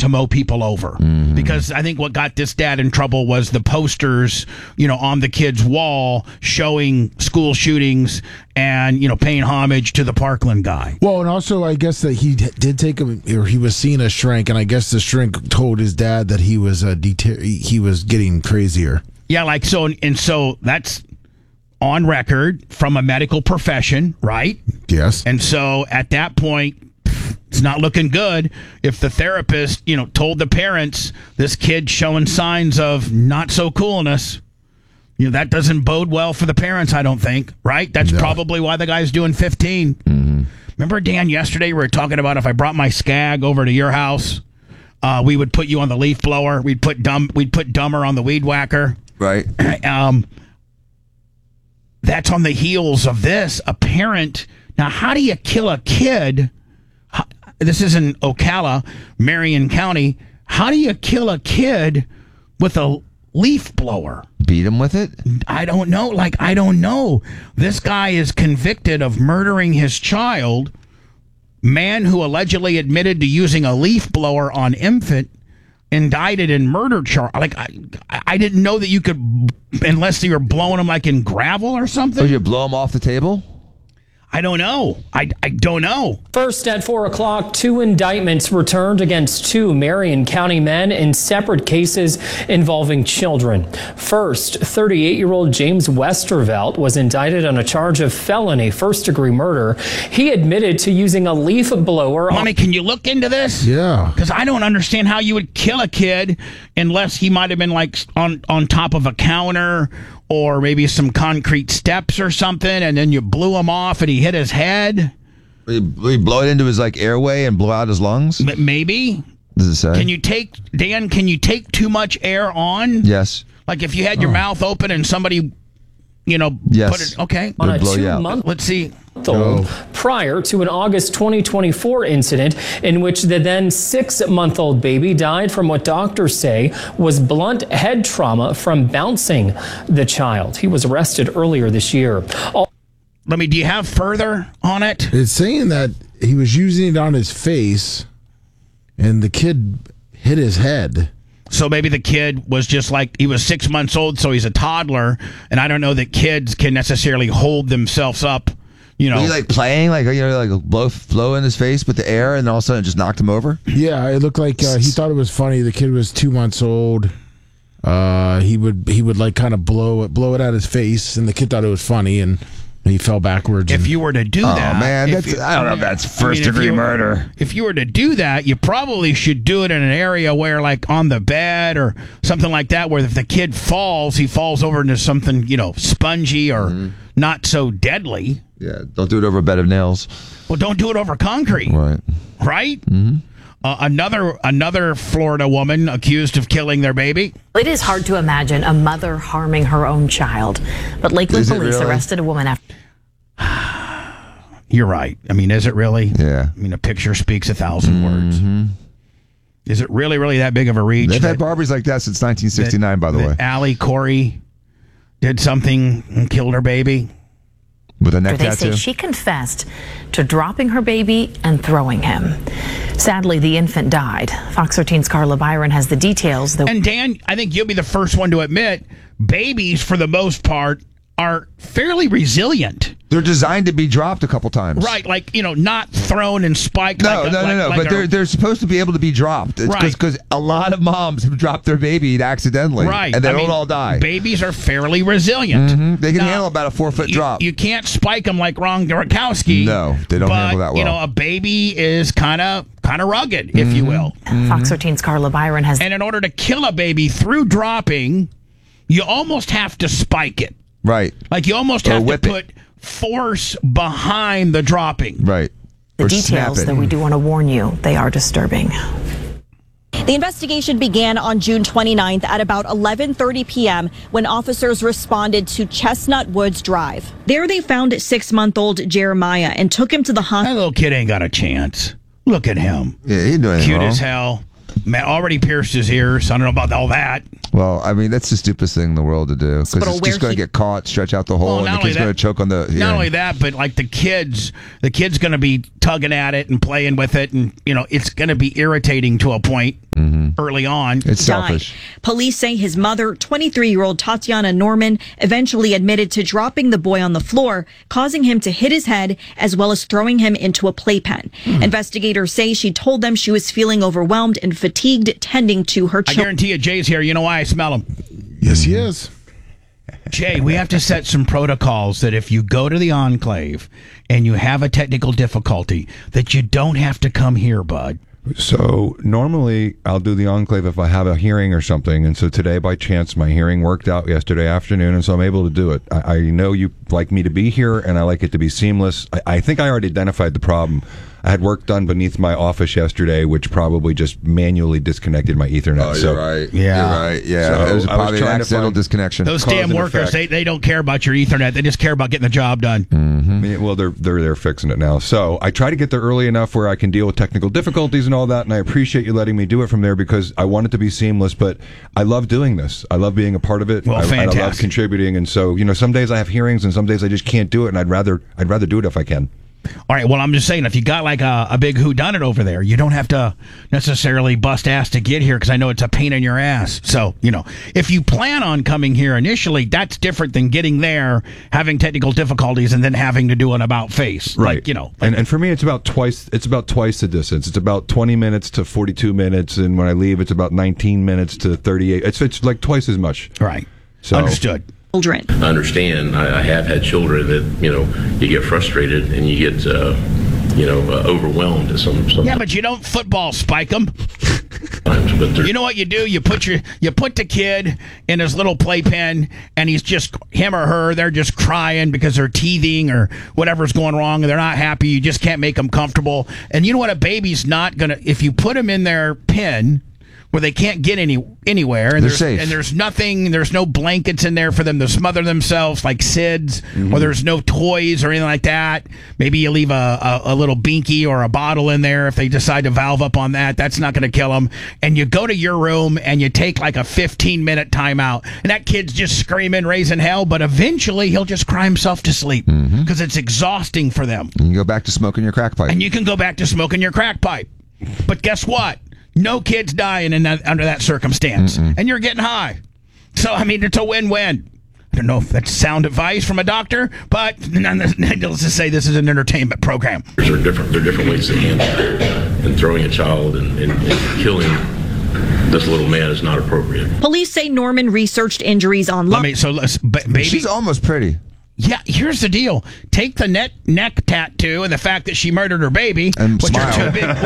to mow people over. Because I think what got this dad in trouble was the posters, on the kid's wall showing school shootings and, paying homage to the Parkland guy. Well, and also I guess that he did take him, or he was seeing a shrink, and I guess the shrink told his dad that he was he was getting crazier. Yeah, so that's on record from a medical profession, right? Yes. And so at that point, it's not looking good if the therapist, told the parents this kid's showing signs of not so coolness. That doesn't bode well for the parents, I don't think, right? That's probably why the guy's doing 15. Mm-hmm. Remember, Dan, yesterday we were talking about if I brought my Skag over to your house, we would put you on the leaf blower. We'd put Dumber on the weed whacker. Right. That's on the heels of this. A parent. Now, how do you kill a kid? This is in Ocala, Marion County. How do you kill a kid with a leaf blower? Beat him with it? I don't know. I don't know. This guy is convicted of murdering his child. Man who allegedly admitted to using a leaf blower on infant, indicted in murder charge. I didn't know that you could, unless you were blowing him in gravel or something. Oh, you blow him off the table? I don't know. I don't know. First at 4 o'clock, 2 indictments returned against 2 Marion County men in separate cases involving children. First, 38-year-old James Westervelt was indicted on a charge of felony first-degree murder. He admitted to using a leaf blower. Mommy, can you look into this? Yeah. Because I don't understand how you would kill a kid unless he might have been on top of a counter or maybe some concrete steps or something, and then you blew him off and he hit his head. We blow it into his airway and blow out his lungs? Maybe. Does it say? Can you take too much air on? Yes. If you had your mouth open and somebody, yes. put it, okay. On a blow you out. 2-month Let's see. old prior to an August 2024 incident in which the then 6-month-old baby died from what doctors say was blunt head trauma from bouncing the child. He was arrested earlier this year. Do you have further on it? It's saying that he was using it on his face, and the kid hit his head. So maybe the kid was just he was 6 months old, so he's a toddler, and I don't know that kids can necessarily hold themselves up. Was he playing, blow in his face with the air, and all of a sudden it just knocked him over? Yeah, it looked like he thought it was funny. The kid was 2 months old. He would kind of blow it out his face, and the kid thought it was funny, and he fell backwards. If you were to do that, man, I don't know if that's first-degree murder. If you were to do that, you probably should do it in an area where, on the bed or something like that, where if the kid falls, he falls over into something, spongy or not so deadly. Yeah, don't do it over a bed of nails. Well, don't do it over concrete. Right? Mm-hmm. Another Florida woman accused of killing their baby. It is hard to imagine a mother harming her own child, but Lakeland police arrested a woman after. You're right. Is it really? Yeah. A picture speaks 1,000 words. Is it really that big of a reach? They've had Barbies like that since 1969, by the way. Allie Corey did something and killed her baby. With a neck They tattoo? say she confessed to dropping her baby and throwing him. Sadly, the infant died. Fox 13's Carla Byron has the details. And Dan, I think you'll be the first one to admit, babies, for the most part, are fairly resilient. They're designed to be dropped a couple times. Right, not thrown and spiked. No, but they're supposed to be able to be dropped. Because a lot of moms have dropped their baby accidentally. Right. And they don't all die. Babies are fairly resilient. Mm-hmm. They can handle about a 4-foot drop. You can't spike them like Ron Gronkowski. No, they don't handle that well. A baby is kind of rugged, if you will. Fox 13's Carla Byron has... And in order to kill a baby through dropping, you almost have to spike it. Right. You almost have to put force behind the dropping. Right. The details, though, we do want to warn you, they are disturbing. The investigation began on June 29th at about 11:30 p.m. when officers responded to Chestnut Woods Drive. There they found 6-month-old Jeremiah and took him to the hospital. That little kid ain't got a chance. Look at him. Yeah, he's doing cute wrong. As hell. Man, already pierced his ears. I don't know about all that. Well, that's the stupidest thing in the world to do. Because it's just going to get caught, stretch out the hole, and the kid's going to choke on the hearing. Not only that, but the kid's going to be tugging at it and playing with it, and it's going to be irritating to a point. early on. It's selfish. Police say his mother, 23-year-old Tatiana Norman, eventually admitted to dropping the boy on the floor, causing him to hit his head, as well as throwing him into a playpen. Investigators say she told them she was feeling overwhelmed and fatigued tending to her I children. guarantee you, Jay's here. You know why I smell him? Yes, he is. Jay, we have to set some protocols that if you go to the Enclave and you have a technical difficulty, that you don't have to come here, bud. So normally I'll do the Enclave if I have a hearing or something, and so today by chance my hearing worked out yesterday afternoon, and so I'm able to do it. I know you like me to be here, and I like it to be seamless. I think I already identified the problem. I had work done beneath my office yesterday, which probably just manually disconnected my Ethernet. Oh, you're right. Yeah. You're right. Yeah, So it was I was probably an trying to accidental find- disconnection. Those Cause damn and workers, effect. they don't care about your Ethernet. They just care about getting the job done. I mean, well, they're fixing it now. So I try to get there early enough where I can deal with technical difficulties and all that, and I appreciate you letting me do it from there because I want it to be seamless. But I love doing this. I love being a part of it. Well, I love fantastic. contributing, and so some days I have hearings, and some days I just can't do it, and I'd rather do it if I can. All right, well, I'm just saying, if you got like a big whodunit over there, you don't have to necessarily bust ass to get here because I know it's a pain in your ass. So, if you plan on coming here initially, that's different than getting there, having technical difficulties, and then having to do an about face. Right. And for me, it's about twice the distance. It's about 20 minutes to 42 minutes, and when I leave, it's about 19 minutes to 38. It's like twice as much. Right. So, Understood. Children. I understand. I have had children that, you get frustrated and you get, overwhelmed at some Yeah, but you don't football spike them. times. But You know what you do? You put the kid in his little playpen, and he's just, him or her, they're just crying because they're teething or whatever's going wrong, and they're not happy. You just can't make them comfortable. And you know what? A baby's not gonna, if you put them in their pen where they can't get anywhere, and They're safe. and there's no blankets in there for them to smother themselves like SIDS, or there's no toys or anything like that. Maybe you leave a little binky or a bottle in there if they decide to valve up on that. That's not going to kill them. And you go to your room and you take like a 15-minute timeout, and that kid's just screaming, raising hell, but eventually he'll just cry himself to sleep because it's exhausting for them. You can go back to smoking your crack pipe. And you can go back to smoking your crack pipe. But guess what? No kids dying under that circumstance. And you're getting high. So, I mean, it's a win-win. I don't know if that's sound advice from a doctor, but needless to say, this is an entertainment program. there are different ways to handle it. And throwing a child and killing this little man is not appropriate. Police say Norman researched injuries online. Baby. She's almost pretty. Yeah, here's the deal. Take the neck tattoo and the fact that she murdered her baby, And which smile.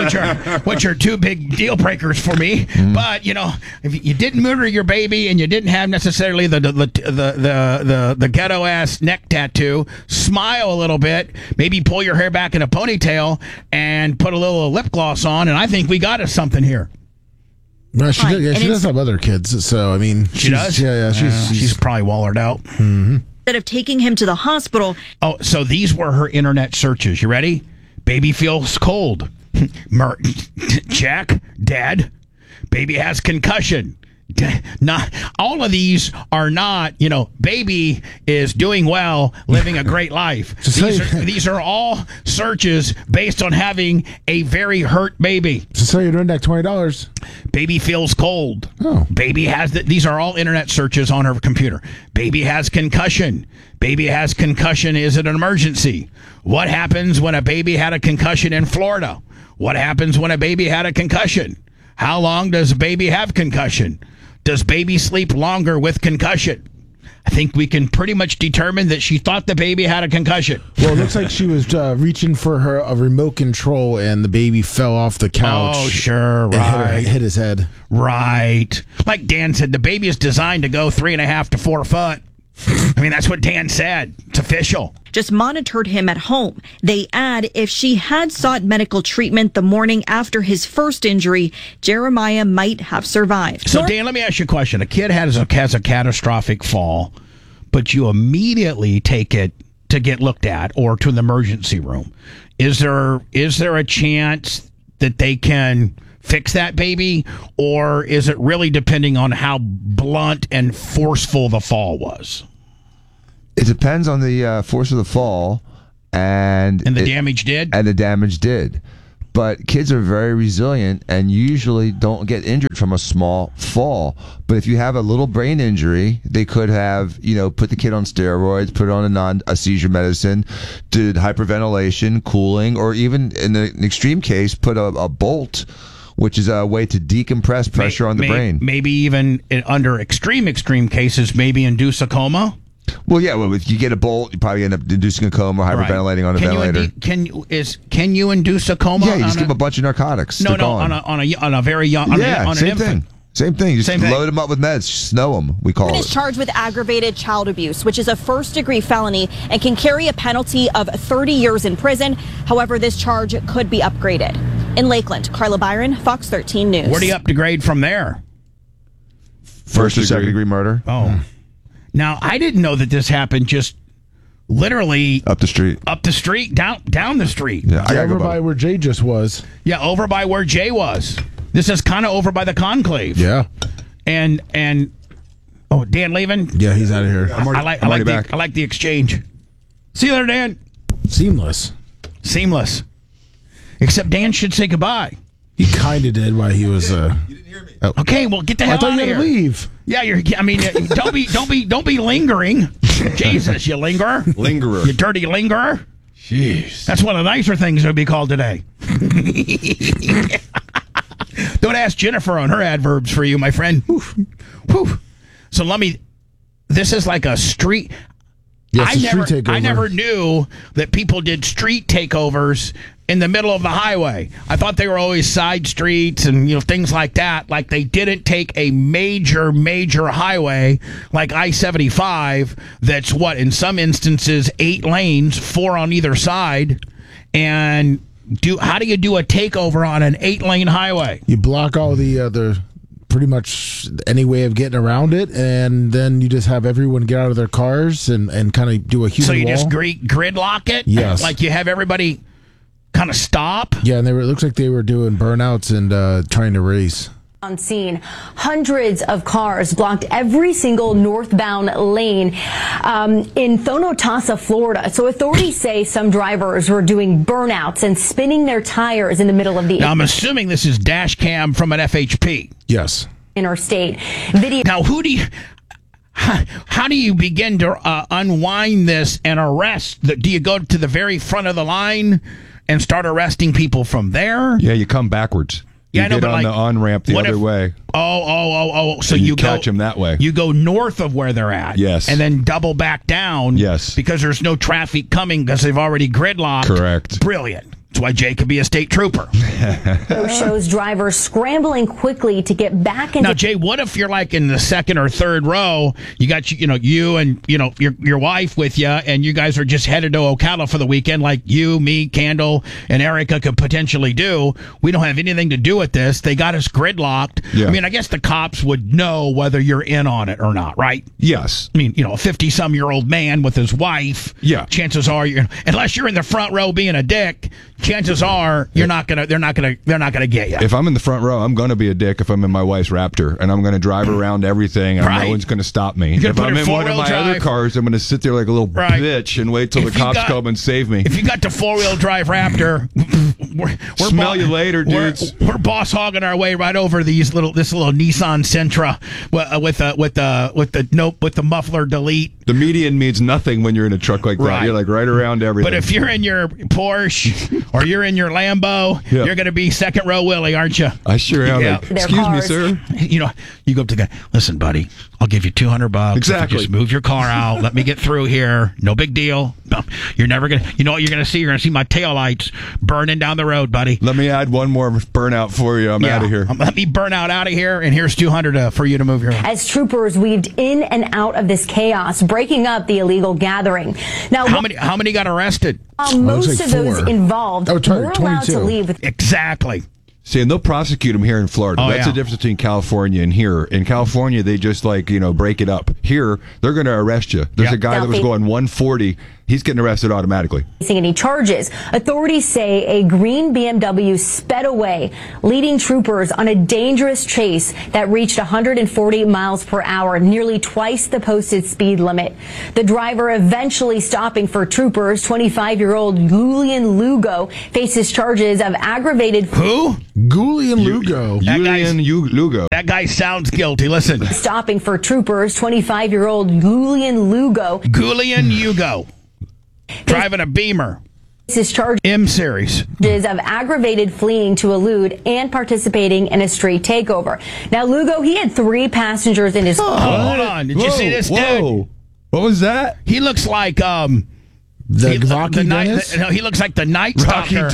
are two big deal breakers for me. But if you didn't murder your baby and you didn't have necessarily the ghetto ass neck tattoo, smile a little bit, maybe pull your hair back in a ponytail and put a little lip gloss on, and I think we got us something here. No, she Right. does. Yeah, And she does have other kids. So I mean, She does? Yeah, She's probably wallered out. Instead of taking him to the hospital, Oh, so these were her internet searches. You ready? Baby feels cold. Check. Dead. Baby has concussion. Not all of these are not. Baby is doing well, living a great life. These are all searches based on having a very hurt baby. So say you're doing that $20. Baby feels cold. Oh. Baby has these are all internet searches on her computer. Baby has concussion. Baby has concussion. Is it an emergency? What happens when a baby had a concussion in Florida? What happens when a baby had a concussion? How long does a baby have concussion? Does baby sleep longer with concussion? I think we can pretty much determine that she thought the baby had a concussion. Well, it looks like she was reaching for a remote control, and the baby fell off the couch. Oh, sure, and right. hit his head. Right. Like Dan said, the baby is designed to go 3.5 to 4 foot. I mean, that's what Dan said. It's official. just monitored him at home. They add if she had sought medical treatment the morning after his first injury, Jeremiah might have survived. So, Dan, let me ask you a question. A kid has a catastrophic fall, but you immediately take it to get looked at or to the emergency room. Is there a chance that they can fix that baby, or is it really depending on how blunt and forceful the fall was? It depends on the force of the fall and the damage did? And the damage did. but kids are very resilient and usually don't get injured from a small fall. But if you have a little brain injury, they could have, put the kid on steroids, put it on a seizure medicine, did hyperventilation, cooling, or even in an extreme case, put a bolt, which is a way to decompress pressure on the brain. Maybe even under extreme cases, maybe induce a coma. Well, yeah. Well, if you get a bolt, you probably end up inducing a coma or hyperventilating on a ventilator. Can you induce a coma? Yeah, you just give them a bunch of narcotics. No, on a very young. On an same infant. thing. Same thing. Just load them up with meds. Snow them, we call it. Is charged with aggravated child abuse, which is a first-degree felony and can carry a penalty of 30 years in prison. However, this charge could be upgraded. In Lakeland, Carla Byron, Fox 13 News. Where do you upgrade from there? First or second degree murder. Oh. Now, I didn't know that this happened just literally up the street, down the street. Yeah, over by where Jay just was. Yeah, over by where Jay was. This is kind of over by the Conclave. Yeah. And Dan leaving? Yeah, he's out of here. I like the exchange. See you later, Dan. Seamless. Except Dan should say goodbye. He kind of did while he was. You didn't hear me. Okay, well, get the hell out of here. Leave. Yeah, don't be lingering. Jesus, you lingerer. Lingerer. You dirty lingerer. Jeez. That's one of the nicer things it would be called today. Don't ask Jennifer on her adverbs for you, my friend. Whew. So this is like a street. Yes, street takeover. I never knew that people did street takeovers in the middle of the highway. I thought they were always side streets and things like that. Like they didn't take a major highway like I-75 that's in some instances 8 lanes, 4 on either side, and how do you do a takeover on an 8-lane highway? You block all the pretty much any way of getting around it, and then you just have everyone get out of their cars and kind of do a human wall. So you wall. just gridlock it? Yes. Like you have everybody kind of stop? Yeah, and it looks like they were doing burnouts and trying to race. On scene, hundreds of cars blocked every single northbound lane in Thonotasa, Florida. So authorities say some drivers were doing burnouts and spinning their tires in the middle of the Now, I'm assuming this is dash cam from an FHP. Yes. interstate. Video. Now, how do you begin to unwind this and arrest? Do you go to the very front of the line and start arresting people from there? Yeah, you come backwards. Yeah, you get on the on-ramp the other way. Oh. So you catch them that way. You go north of where they're at. Yes. And then double back down. Yes. Because there's no traffic coming because they've already gridlocked. Correct. Brilliant. That's why Jay could be a state trooper. Shows drivers scrambling quickly to get back into. Now, Jay, what if you're like in the second or third row? You got you and your wife with you, and you guys are just headed to Ocala for the weekend, like you, me, Candle, and Erica could potentially do. We don't have anything to do with this. They got us gridlocked. Yeah. I mean, I guess the cops would know whether you're in on it or not, right? Yes. I mean, a 50-some-year-old man with his wife. Yeah. Chances are unless you're in the front row being a dick, chances are they're not gonna get you. If I'm in the front row, I'm gonna be a dick if I'm in my wife's Raptor, and I'm gonna drive around everything, and right. no one's gonna stop me. If I'm in one of my other cars, I'm gonna sit there like a little bitch and wait till the cops come and save me. If you got the 4-wheel drive Raptor, we're smell you later, dudes. We're boss hogging our way right over this little Nissan Sentra with the muffler delete. The median means nothing when you're in a truck like that. Right. You're like right around everything. But if you're in your Porsche or you're in your Lambo, you're going to be second row Willie, aren't you? I sure am. Yeah. Like, excuse me, sir. You go up to the guy. Listen, buddy, I'll give you $200. Exactly. Just move your car out. Let me get through here. No big deal. No, you're never gonna. You know what you're gonna see? You're gonna see my taillights burning down the road, buddy. Let me add one more burnout for you. I'm out of here. Let me burn out of here, and here's $200 for you to move your. As troopers weaved in and out of this chaos, breaking up the illegal gathering. Now, how many got arrested? Most of those involved were allowed to leave. Exactly. See, and they'll prosecute them here in Florida. That's the difference between California and here. In California, they just break it up. Here, they're going to arrest you. There's a guy that was going 140 he's getting arrested automatically. Any charges. Authorities say a green BMW sped away, leading troopers on a dangerous chase that reached 140 miles per hour, nearly twice the posted speed limit. The driver eventually stopping for troopers. 25-year-old Julian Lugo faces charges of aggravated... Who? Julian Lugo. Lugo. That guy sounds guilty. Listen. Stopping for troopers. 25-year-old Julian Lugo. Julian Lugo. Driving a Beamer. Is charged M-Series. of aggravated fleeing to elude and participating in a street takeover. Now, Lugo, he had 3 passengers in his car. Hold on. Did you see this dude? What was that? He looks like Rocky Dennis? he looks like the Night Stalker.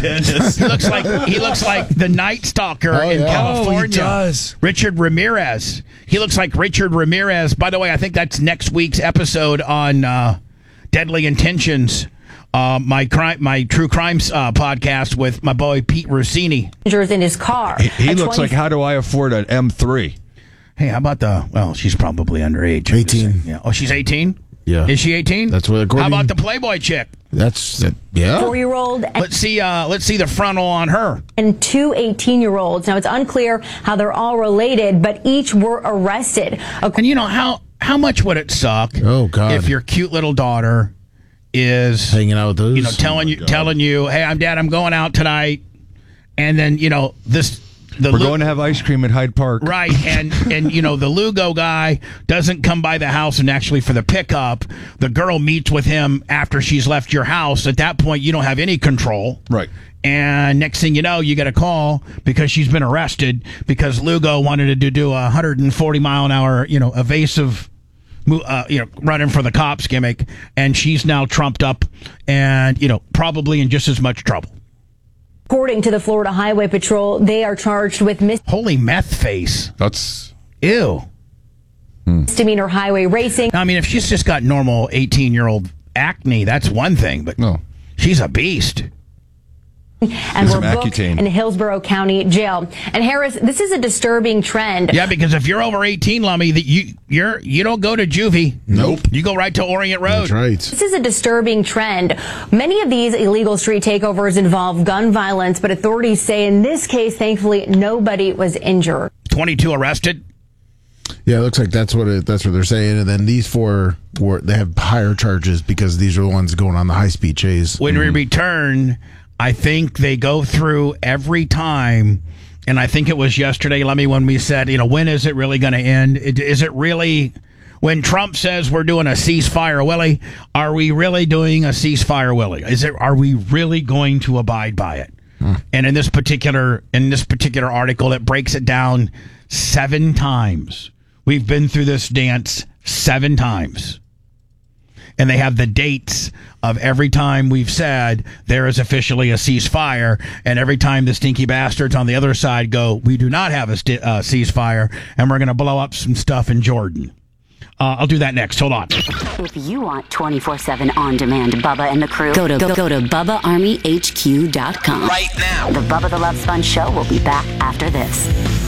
he looks like the Night Stalker in California. Oh, he does. Richard Ramirez. He looks like Richard Ramirez. By the way, I think that's next week's episode on Deadly Intentions. My true crimes podcast with my boy Pete Rossini. In his car. He looks like, how do I afford an M3? Hey, how about she's probably underage. 18. Yeah. Oh, she's 18? Yeah. Is she 18? That's what according. How about the Playboy chick? Yeah. 4-year-old. Let's see the frontal on her. And 2 18-year-olds. Now, it's unclear how they're all related, but each were arrested. And you know, how much would it suck Oh, God. if your cute little daughter is hanging out with those? You know, telling you, hey, I'm going out tonight. And then, you know, we're going to have ice cream at Hyde Park. Right, and you know, the Lugo guy doesn't come by the house and actually for the pickup. The girl meets with him after she's left your house. At that point, you don't have any control. Right. And next thing you know, you get a call because she's been arrested because Lugo wanted to do a 140 mile an hour, you know, evasive, running for the cops gimmick, and she's now trumped up and, you know, probably in just as much trouble. According to the Florida Highway Patrol, they are charged with Holy meth face. That's... Ew. misdemeanor highway racing. I mean, if she's just got normal 18-year-old acne, that's one thing, but no, she's a beast. And were booked in Hillsborough County Jail. And Harris, this is a disturbing trend. Yeah, because if you're over 18, Lummy, you don't go to juvie. Nope. You go right to Orient Road. That's right. This is a disturbing trend. Many of these illegal street takeovers involve gun violence, but authorities say in this case, thankfully, nobody was injured. 22 arrested. Yeah, it looks like that's what they're saying. And then these 4 they have higher charges because these are the ones going on the high-speed chase. When we return, I think they go through every time, and I think it was yesterday, Lemmy, when we said, you know, when is it really going to end? Is it really, when Trump says we're doing a ceasefire, Willie, are we really doing a ceasefire, Willie? Are we really going to abide by it? And in this particular article, it breaks it down 7 times. We've been through this dance 7 times. And they have the dates of every time we've said there is officially a ceasefire, and every time the stinky bastards on the other side go, we do not have a ceasefire, and we're going to blow up some stuff in Jordan. I'll do that next. Hold on. If you want 24/7 on-demand Bubba and the crew, go to BubbaArmyHQ.com. Right now. The Bubba the Love Sponge Show will be back after this.